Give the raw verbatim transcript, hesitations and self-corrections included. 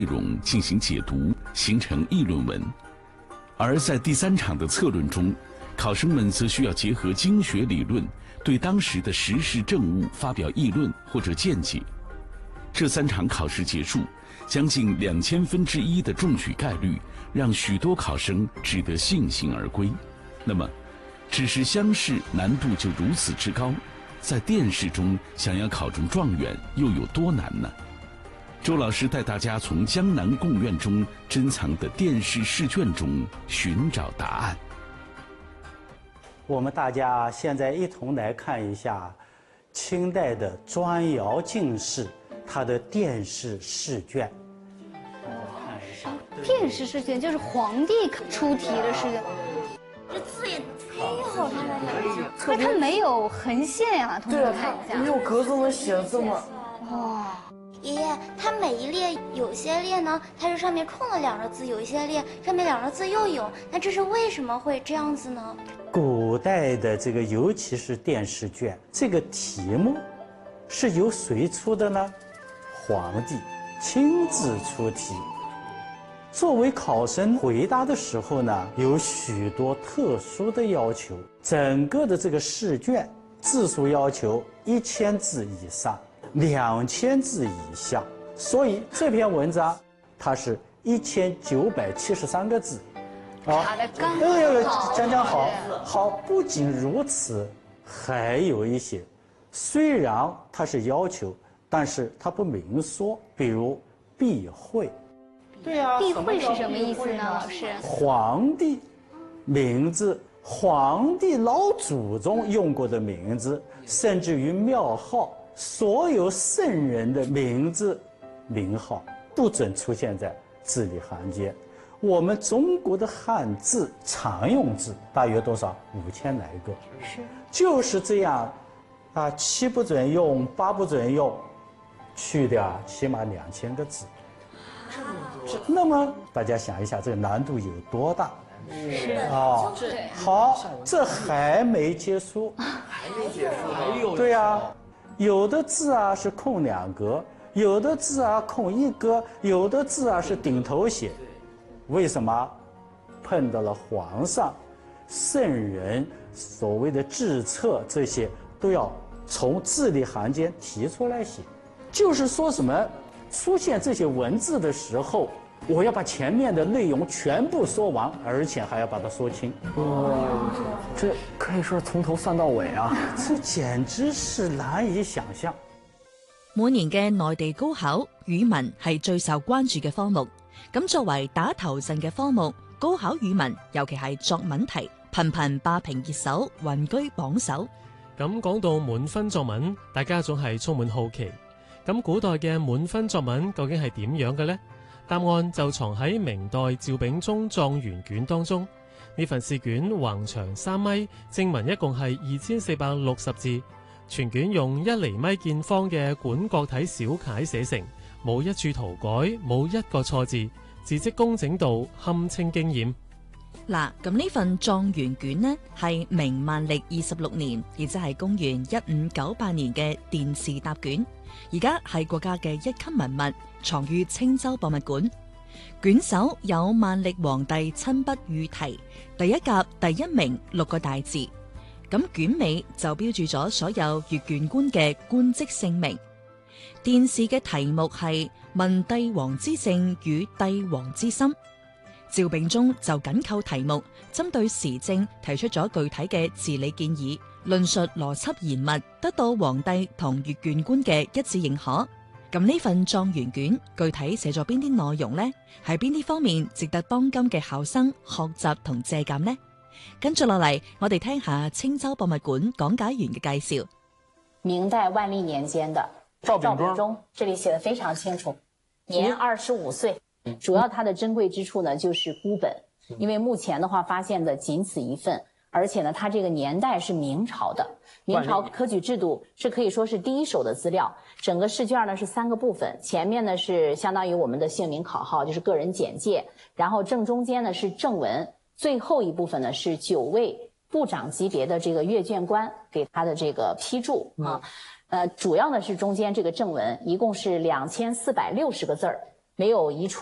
内容进行解读，形成议论文。而在第三场的策论中，考生们则需要结合经学理论，对当时的时事政务发表议论或者见解。这三场考试结束，将近两千分之一的中举概率，让许多考生只得悻悻而归。那么，只是乡试难度就如此之高，在殿试中想要考中状元又有多难呢？周老师带大家从江南贡院中珍藏的殿试试卷中寻找答案。 我们大家现在一同来看一下清代的砖窑进士他的殿试试卷。 殿试试卷就是皇帝出题的试卷，这字也忒好看了呀！那它没有横线呀，同学们看一下， 没有格子能写的这么。 哇！ 爷爷，它每一列有些列呢，它是上面空了两个字；有一些列上面两个字又有，那这是为什么会这样子呢？ 古代的这个，尤其是殿试卷，这个题目是由谁出的呢？皇帝亲自出题。作为考生回答的时候呢，有许多特殊的要求。整个的这个试卷字数要求一千字以上。两千字以下，所以这篇文章它是一千九百七十三个字， 啊，刚好，讲讲好，好。不仅如此，还有一些，虽然它是要求，但是它不明说，比如避讳。 对呀、啊，避讳是什么意思呢，老师？ 皇帝名字，皇帝老祖宗用过的名字，甚至于庙号。所有圣人的名字、名号不准出现在字里行间。我们中国的汉字常用字大约多少？五千来个。是，就是这样，啊，七不准用，八不准用，去掉起码两千个字。这么多。那么大家想一下，这个难度有多大？ 是啊，好，这还没结束， 还没结束，还有。 对呀、啊。有的字啊是空两格，有的字啊空一格，有的字啊是顶头写。为什么？碰到了皇上、圣人，所谓的制策，这些都要从字里行间提出来写。就是说什么，出现这些文字的时候，我要把前面的内容全部说完，而且还要把它说清。 哇，这可以说是從頭算到尾啊！ 這簡直是難以想象。 每年嘅內地高考，語文係最受關注嘅科目。咁作為打頭陣嘅科目，高考語文尤其係作文題，頻頻霸屏熱搜，雲居榜首。 咁講到滿分作文，大家總係充滿好奇。咁古代嘅滿分作文究竟係點樣嘅呢？答案就藏喺明代趙秉忠狀元卷當中。呢份試卷橫長三米，正文一共係二千四百六十字，全卷用一厘米見方嘅管角體小楷寫成，冇一處塗改，冇一個錯字，字跡工整度堪稱驚豔。 嗱，咁呢份狀元卷呢，係明萬曆二十六年，亦即係公元一五九八年嘅殿試答卷，而家係國家嘅一級文物，藏於青州博物館。卷首有萬曆皇帝親筆御題，第一甲第一名六個大字。咁卷尾就標注咗所有閱卷官嘅官職姓名。殿試嘅題目係問帝王之政與帝王之心。趙秉忠就緊扣題目，針對時政提出咗具體嘅治理建議，論述邏輯嚴密，得到皇帝同閱卷官嘅一致認可。咁呢份狀元卷具體寫咗邊啲內容呢？係邊啲方面值得當今嘅考生學習同借鑑呢？跟住落嚟，我哋聽下青州博物館講解員嘅介紹。 明代萬曆年間的趙秉忠，這裡寫得非常清楚，年二十五歲。主要它的珍貴之處呢，就是孤本，因為目前的話發現的僅此一份，而且呢，它這個年代是明朝的，明朝科舉制度是可以說是第一手的資料。整個試卷呢是三個部分，前面呢是相當於我們的姓名考號，就是個人簡介，然後正中間呢是正文，最後一部分呢是九位部長級別的這個閱卷官給他的這個批注啊，呃，主要呢是中間這個正文，一共是兩千四百六十個字兒。 没有一处。